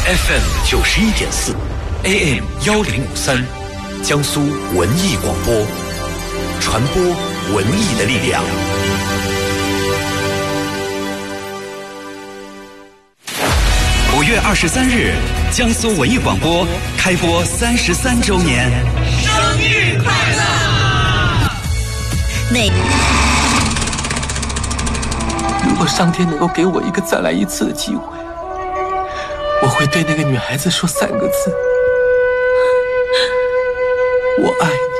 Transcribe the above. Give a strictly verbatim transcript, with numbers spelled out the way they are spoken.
F M 九十一点四 ，A M 幺零五三，江苏文艺广播，传播文艺的力量。五月二十三日，江苏文艺广播开播三十三周年， 生日快乐！ 那如果上天能够给我一个再来一次的机会，我会对那个女孩子说三个字：我爱你。